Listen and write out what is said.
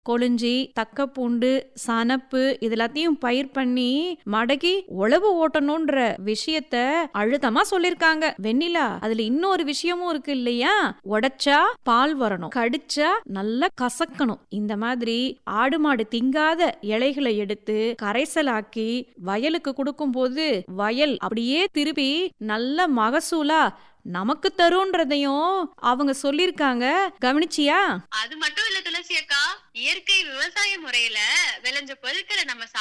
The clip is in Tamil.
கொழிஞ்சி, தக்கப்பூண்டு, சணப்பு இது எல்லாத்தையும் பயிர் பண்ணி மடக்கி உழவு ஓட்டணும்ன்ற விஷயத்த அழுத்தமா சொல்லிருக்காங்க. வெண்ணிலா, அதுல இன்னொரு விஷயமும் இருக்கு இல்லையா? உடைச்சா பால் வரணும், கடிச்சா நல்லா கசக்கணும். இந்த மாதிரி ஆடு மாடு திங்காத இலைகளை எடுத்து கரைசலாக்கி வயலுக்கு கொடுக்கும் போது வயல் அப்படியே திருப்பி நல்ல மகசூலா நமக்கு தருன்றதையும் அவங்க சொல்லிருக்காங்க. கவனிச்சியா? அது மட்டும் இல்ல துளசி அக்கா, இயற்கை விவசாய முறையில விளைஞ்ச பொருட்களை நம்ம